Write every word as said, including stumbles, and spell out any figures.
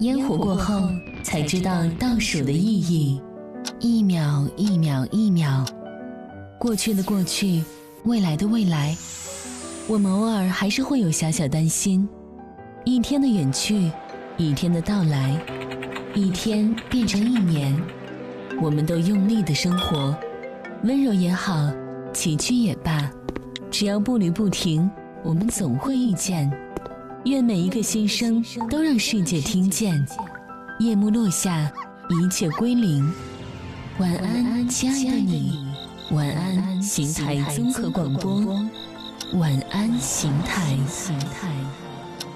烟火过后才知道倒数的意义，一秒一秒一秒，过去的过去，未来的未来。我们偶尔还是会有小小担心，一天的远去，一天的到来，一天变成一年，我们都用力的生活，温柔也好，崎岖也罢，只要步履不停，我们总会遇见。愿每一个心声都让世界听见。夜幕落下，一切归零。晚安，亲爱的你。晚安，邢台综合广播。晚安，邢台。